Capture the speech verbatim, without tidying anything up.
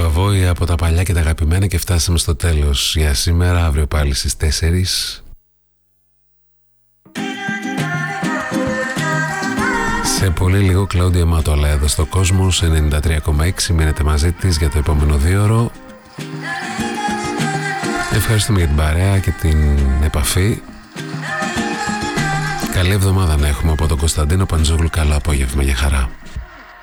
Σαββόη από τα παλιά και τα αγαπημένα και φτάσαμε στο τέλος για σήμερα. Αύριο πάλι στις τέσσερις. Σε πολύ λίγο Κλάουντια Μάτολα εδώ στο Κόσμος ενενήντα τρία κόμμα έξι. Μείνετε μαζί της για το επόμενο δύο ώρο. Ευχαριστούμε για την παρέα και την επαφή. Καλή εβδομάδα να έχουμε από τον Κωνσταντίνο Παντζόγλου. Καλό απόγευμα, για χαρά.